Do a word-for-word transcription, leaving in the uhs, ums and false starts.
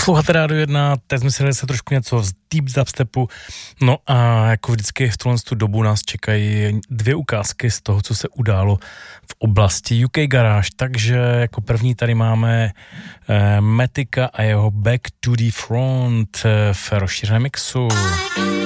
Posloucháte Rádio jedna, teď jsme si dali se trošku něco z deep dubstepu, no a jako vždycky v tuhle dobu nás čekají dvě ukázky z toho, co se událo v oblasti U K Garage, takže jako první tady máme eh, Metika a jeho Back to the Front v rozšířeném mixu.